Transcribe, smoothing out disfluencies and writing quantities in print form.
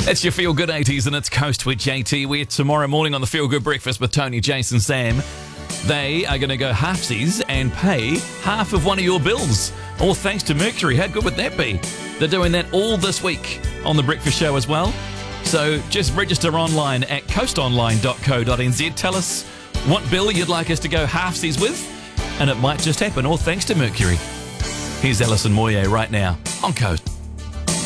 It's your Feel Good 80s and it's Coast with JT. We're tomorrow morning on the Feel Good Breakfast with Tony, Jason, Sam. They are going to go halfsies and pay half of one of your bills. All thanks to Mercury. How good would that be? They're doing that all this week on The Breakfast Show as well. So just register online at coastonline.co.nz. Tell us what bill you'd like us to go halfsies with, and it might just happen, all thanks to Mercury. Here's Alison Moyet right now on Coast.